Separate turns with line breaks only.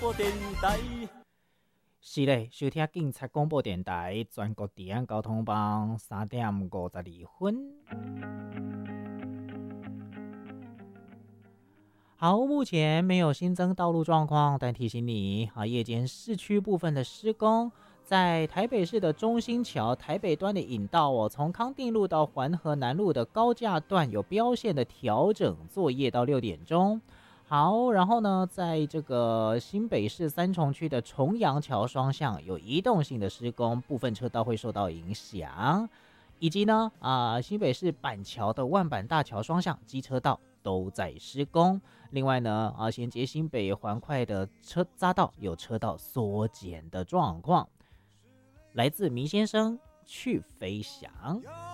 播电台。
是嘞，收听警察广播电台全国治安交通帮3:52。好，目前没有新增道路状况，但提醒你夜间市区部分的施工，在台北市的中心桥台北端的引道从康定路到环河南路的高架段有标线的调整作业到6点钟。好，然后呢，在这个新北市三重区的重阳桥双向有移动性的施工，部分车道会受到影响，以及呢，新北市板桥的万板大桥双向机车道都在施工。另外呢，衔接新北环快的匝道有车道缩减的状况。来自迷先生去飞翔。